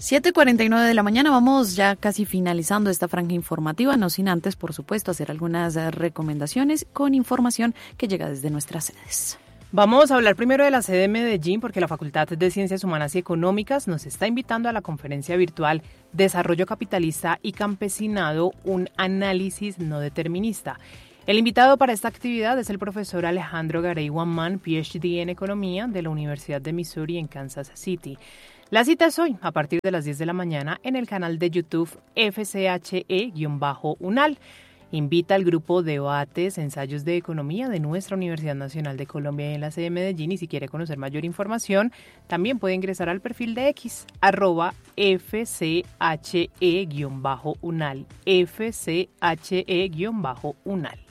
7:49 de la mañana, vamos ya casi finalizando esta franja informativa, no sin antes, por supuesto, hacer algunas recomendaciones con información que llega desde nuestras sedes. Vamos a hablar primero de la sede de Medellín porque la Facultad de Ciencias Humanas y Económicas nos está invitando a la conferencia virtual Desarrollo Capitalista y Campesinado, un análisis no determinista. El invitado para esta actividad es el profesor Alejandro Garay Guamán, PhD en Economía de la Universidad de Missouri en Kansas City. La cita es hoy, a partir de las 10 de la mañana, en el canal de YouTube FCHE-UNAL. Invita al grupo Debates, Ensayos de Economía de nuestra Universidad Nacional de Colombia y en la sede de Medellín. Y si quiere conocer mayor información, también puede ingresar al perfil de X, @FCHE-UNAL, FCHE-UNAL.